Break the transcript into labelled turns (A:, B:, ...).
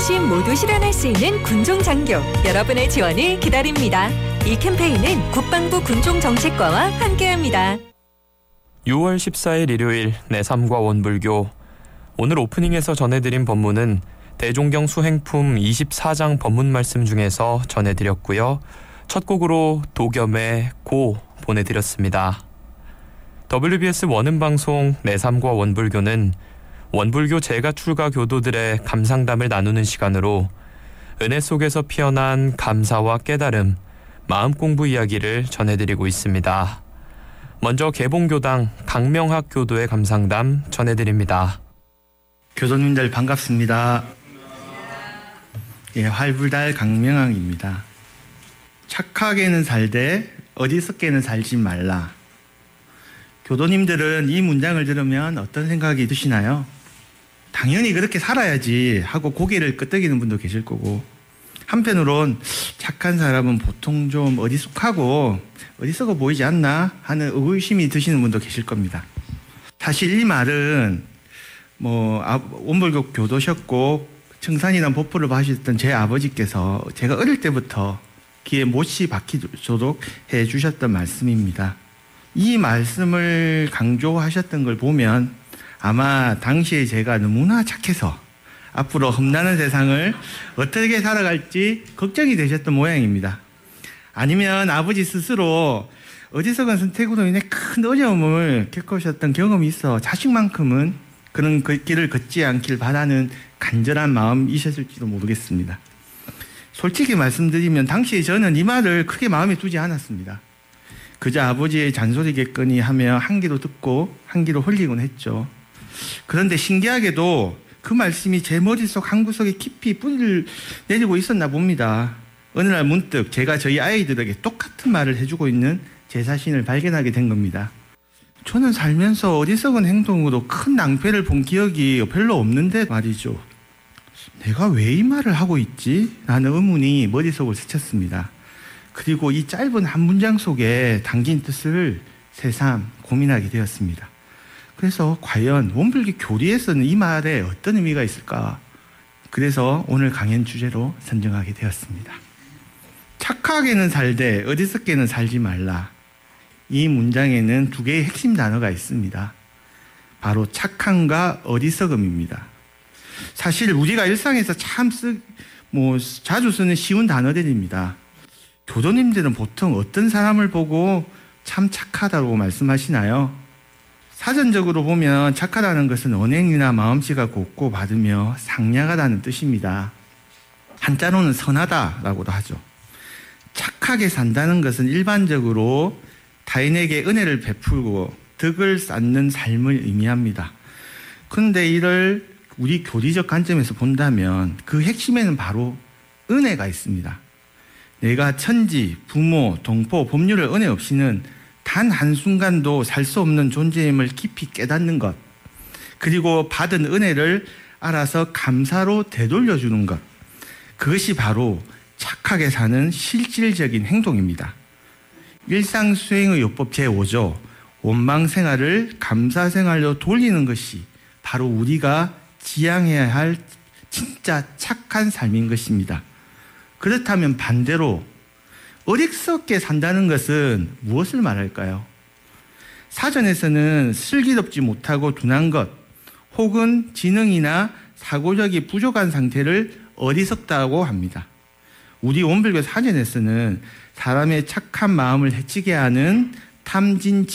A: 안심 모두 실현할 수 있는 군종장교, 여러분의 지원을 기다립니다. 이 캠페인은 국방부 군종정책과와 함께합니다.
B: 6월 14일 일요일 내3과 원불교. 오늘 오프닝에서 전해드린 법문은 대종경 수행품 24장 법문 말씀 중에서 전해드렸고요. 첫 곡으로 도겸의 고 보내드렸습니다. WBS 원음방송 내3과 원불교는 원불교 재가 출가 교도들의 감상담을 나누는 시간으로 은혜 속에서 피어난 감사와 깨달음, 마음 공부 이야기를 전해드리고 있습니다. 먼저 개봉교당 강명학 교도의 감상담 전해드립니다.
C: 교도님들 반갑습니다. 예, 활불달 강명학입니다. 착하게는 살되 어리석게는 살지 말라. 교도님들은 이 문장을 들으면 어떤 생각이 드시나요? 당연히 그렇게 살아야지 하고 고개를 끄덕이는 분도 계실 거고, 한편으론 착한 사람은 보통 좀 어리숙하고 어리석어 보이지 않나 하는 의구심이 드시는 분도 계실 겁니다. 사실 이 말은 원불교 교도셨고 청산이란 법부를 봐주셨던 제 아버지께서 제가 어릴 때부터 귀에 못이 박히도록 해주셨던 말씀입니다. 이 말씀을 강조하셨던 걸 보면 아마 당시에 제가 너무나 착해서 앞으로 험난한 세상을 어떻게 살아갈지 걱정이 되셨던 모양입니다. 아니면 아버지 스스로 어디서건 선택으로 인해 큰 어려움을 겪으셨던 경험이 있어 자식만큼은 그런 길을 걷지 않길 바라는 간절한 마음이셨을지도 모르겠습니다. 솔직히 말씀드리면 당시에 저는 이 말을 크게 마음에 두지 않았습니다. 그저 아버지의 잔소리겠거니 하며 한 귀로 듣고 한 귀로 흘리곤 했죠. 그런데 신기하게도 그 말씀이 제 머릿속 한 구석에 깊이 뿌리를 내리고 있었나 봅니다. 어느 날 문득 제가 저희 아이들에게 똑같은 말을 해주고 있는 제 자신을 발견하게 된 겁니다. 저는 살면서 어리석은 행동으로 큰 낭패를 본 기억이 별로 없는데 말이죠. 내가 왜 이 말을 하고 있지? 라는 의문이 머릿속을 스쳤습니다. 그리고 이 짧은 한 문장 속에 담긴 뜻을 새삼 고민하게 되었습니다. 그래서 과연 원불교 교리에서는 이 말에 어떤 의미가 있을까? 그래서 오늘 강연 주제로 선정하게 되었습니다. 착하게는 살되 어리석게는 살지 말라. 이 문장에는 두 개의 핵심 단어가 있습니다. 바로 착함과 어리석음입니다. 사실 우리가 일상에서 자주 쓰는 쉬운 단어들입니다. 교도님들은 보통 어떤 사람을 보고 참 착하다고 말씀하시나요? 사전적으로 보면 착하다는 것은 언행이나 마음씨가 곱고 바르며 상냥하다는 뜻입니다. 한자로는 선하다라고도 하죠. 착하게 산다는 것은 일반적으로 타인에게 은혜를 베풀고 덕을 쌓는 삶을 의미합니다. 그런데 이를 우리 교리적 관점에서 본다면 그 핵심에는 바로 은혜가 있습니다. 내가 천지, 부모, 동포, 법률의 은혜 없이는 단 한순간도 살 수 없는 존재임을 깊이 깨닫는 것, 그리고 받은 은혜를 알아서 감사로 되돌려주는 것, 그것이 바로 착하게 사는 실질적인 행동입니다. 일상수행의 요법 제5조 원망생활을 감사생활로 돌리는 것이 바로 우리가 지향해야 할 진짜 착한 삶인 것입니다. 그렇다면 반대로 어리석게 산다는 것은 무엇을 말할까요? 사전에서는 슬기롭지 못하고 둔한 것, 혹은 지능이나 사고력이 부족한 상태를 어리석다고 합니다. 우리 원불교 사전에서는 사람의 착한 마음을 해치게 하는 탐진